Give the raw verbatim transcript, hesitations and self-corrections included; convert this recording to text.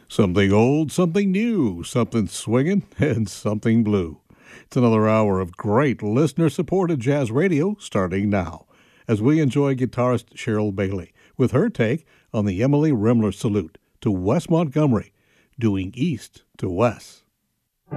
Something old, something new, something swinging, and something blue. It's another hour of great listener-supported jazz radio starting now, as we enjoy guitarist Cheryl Bailey with her take on the Emily Rimler Salute to Wes Montgomery, doing east to west.